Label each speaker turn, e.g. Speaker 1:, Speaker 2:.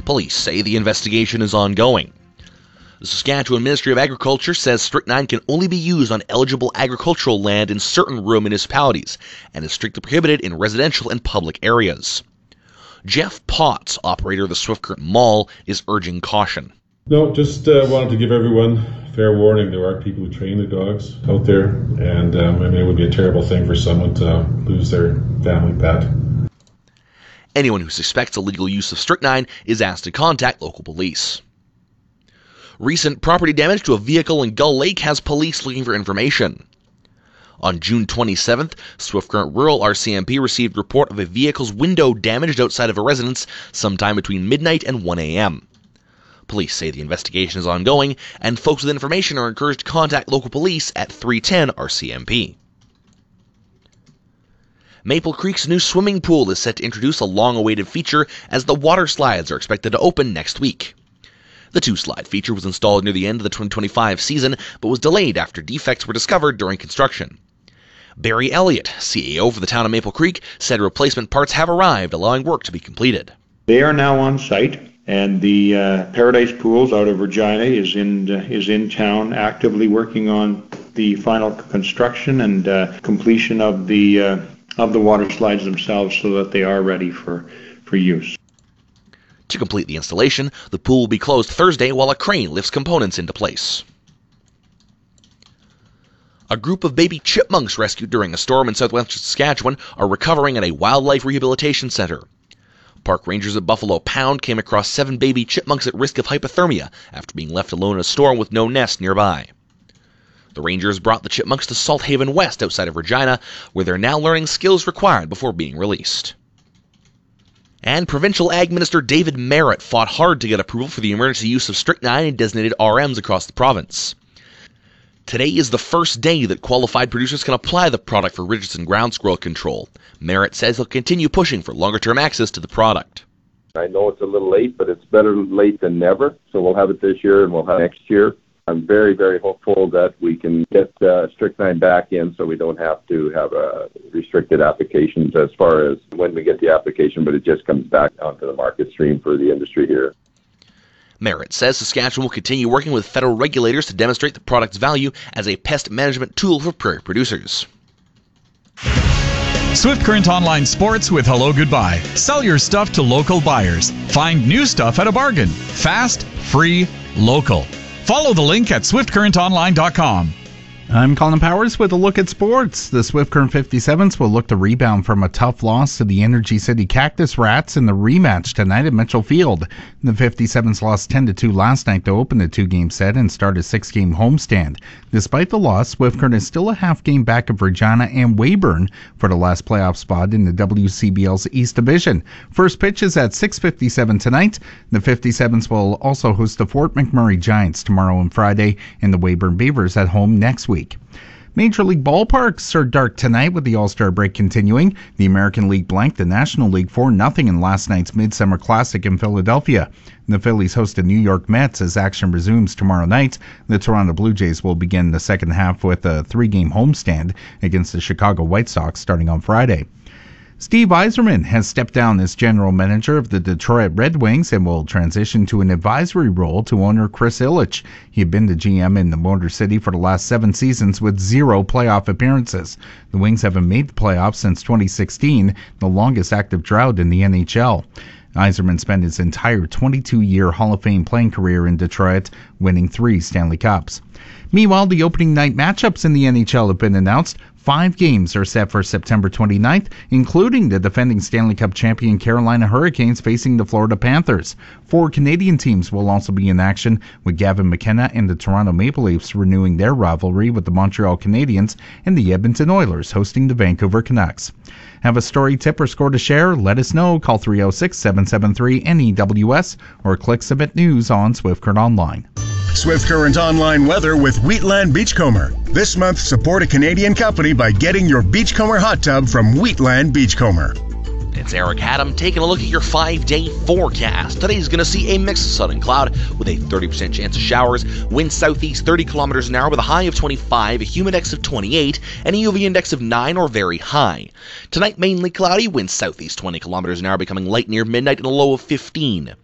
Speaker 1: Police say the investigation is ongoing. The Saskatchewan Ministry of Agriculture says strychnine can only be used on eligible agricultural land in certain rural municipalities and is strictly prohibited in residential and public areas. Jeff Potts, operator of the Swift Current Mall, is urging caution.
Speaker 2: No, just wanted to give everyone fair warning. There are people who train their dogs out there, and it would be a terrible thing for someone to lose their family pet.
Speaker 1: Anyone who suspects illegal use of strychnine is asked to contact local police. Recent property damage to a vehicle in Gull Lake has police looking for information. On June 27th, Swift Current Rural RCMP received report of a vehicle's window damaged outside of a residence sometime between midnight and 1 a.m. Police say the investigation is ongoing, and folks with information are encouraged to contact local police at 310 RCMP. Maple Creek's new swimming pool is set to introduce a long-awaited feature as the water slides are expected to open next week. The two-slide feature was installed near the end of the 2025 season, but was delayed after defects were discovered during construction. Barry Elliott, CEO for the town of Maple Creek, said replacement parts have arrived, allowing work to be completed.
Speaker 3: They are now on site, and the Paradise Pools out of Regina is in town, actively working on the final construction and completion of the water slides themselves, so that they are ready for use.
Speaker 1: To complete the installation, the pool will be closed Thursday while a crane lifts components into place. A group of baby chipmunks rescued during a storm in southwestern Saskatchewan are recovering at a wildlife rehabilitation center. Park rangers at Buffalo Pound came across 7 baby chipmunks at risk of hypothermia after being left alone in a storm with no nest nearby. The rangers brought the chipmunks to Salt Haven West outside of Regina, where they're now learning skills required before being released. And Provincial Ag Minister David Merritt fought hard to get approval for the emergency use of strychnine in designated RMs across the province. Today is the first day that qualified producers can apply the product for Richardson ground squirrel control. Merritt says he'll continue pushing for longer-term access to the product.
Speaker 4: I know it's a little late, but it's better late than never. So we'll have it this year and we'll have it next year. I'm very, very hopeful that we can get strychnine back in so we don't have to have restricted applications as far as when we get the application, but it just comes back onto the market stream for the industry here.
Speaker 1: Merritt says Saskatchewan will continue working with federal regulators to demonstrate the product's value as a pest management tool for prairie producers.
Speaker 5: Swift Current Online Sports with Hello Goodbye. Sell your stuff to local buyers. Find new stuff at a bargain. Fast, free, local. Follow the link at swiftcurrentonline.com.
Speaker 6: I'm Colin Powers with a look at sports. The Swift Current 57s will look to rebound from a tough loss to the Energy City Cactus Rats in the rematch tonight at Mitchell Field. The 57s lost 10-2 last night to open the 2-game set and start a 6-game homestand. Despite the loss, Swift Current is still a half-game back of Regina and Weyburn for the last playoff spot in the WCBL's East Division. First pitch is at 6:57 tonight. The 57s will also host the Fort McMurray Giants tomorrow and Friday, and the Weyburn Beavers at home next week. Major League ballparks are dark tonight with the All-Star break continuing. The American League blanked the National League 4-0 in last night's Midsummer Classic in Philadelphia. The Phillies host the New York Mets as action resumes tomorrow night. The Toronto Blue Jays will begin the second half with a 3-game homestand against the Chicago White Sox starting on Friday. Steve Yzerman has stepped down as general manager of the Detroit Red Wings and will transition to an advisory role to owner Chris Ilitch. He had been the GM in the Motor City for the last 7 seasons with 0 playoff appearances. The Wings haven't made the playoffs since 2016, the longest active drought in the NHL. Yzerman spent his entire 22-year Hall of Fame playing career in Detroit, winning 3 Stanley Cups. Meanwhile, the opening night matchups in the NHL have been announced. 5 games are set for September 29th, including the defending Stanley Cup champion Carolina Hurricanes facing the Florida Panthers. 4 Canadian teams will also be in action, with Gavin McKenna and the Toronto Maple Leafs renewing their rivalry with the Montreal Canadiens and the Edmonton Oilers hosting the Vancouver Canucks. Have a story, tip, or score to share? Let us know. Call 306-773-NEWS or click Submit News on Swift Current Online.
Speaker 7: Swift Current Online weather with Wheatland Beachcomber. This month, support a Canadian company by getting your Beachcomber hot tub from Wheatland Beachcomber.
Speaker 1: It's Eric Haddam taking a look at your 5-day forecast. Today's going to see a mix of sun and cloud with a 30% chance of showers, wind southeast 30 kilometers an hour with a high of 25, a humid index of 28, and a UV index of 9 or very high. Tonight, mainly cloudy, wind southeast 20 kilometers an hour becoming light near midnight and a low of 15.